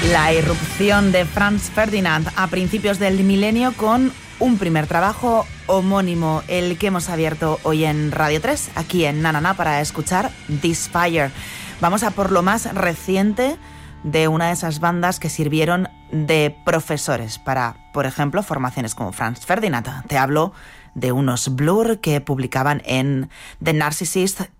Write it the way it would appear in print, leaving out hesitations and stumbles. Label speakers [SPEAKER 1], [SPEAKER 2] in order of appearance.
[SPEAKER 1] La irrupción de Franz Ferdinand a principios del milenio con un primer trabajo homónimo, el que hemos abierto hoy en Radio 3, aquí en Nanana, para escuchar This Fire. Vamos a por lo más reciente de una de esas bandas que sirvieron de profesores para, por ejemplo, formaciones como Franz Ferdinand. Te hablo de unos Blur que publicaban en The Narcissist